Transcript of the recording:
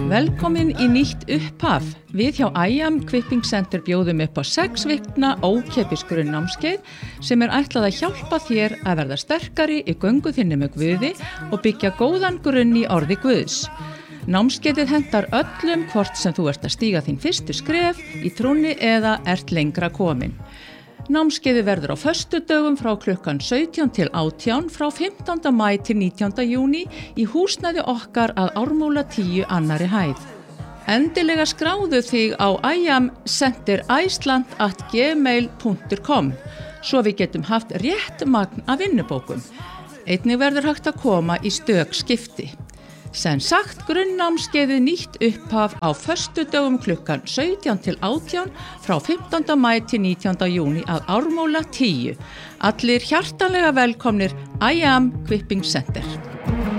Velkomin í nýtt upphaf. Við hjá IAM Equipping Center bjóðum upp á 6 vikna ókeypis grunnnámskeið sem ætlað að hjálpa þér að verða sterkari í göngu þinni með Guði og byggja góðan grunn í orði Guðs. Námskeiðið hentar öllum hvort sem þú ert að stíga þín fyrstu skref í trúnni eða ert lengra komin. Námskeiðið verður á föstudögum frá klukkan 17 til 18 frá 15. maí til 19. júní í húsnæði okkar að Ármúla 10 annarri hæð. Endilega skráðu þig á iamcentericeland@gmail.com svo við getum haft rétt magn af vinnubókum. Einnig verður hægt að koma í stök skipti. Sem sagt, grunnnámskeiðið nýtt upphaf á föstudögum klukkan 17 til 18 frá 15. maí til 19. júní að Ármúla 10. Allir hjartanlega velkomnir IAM Equipping Center.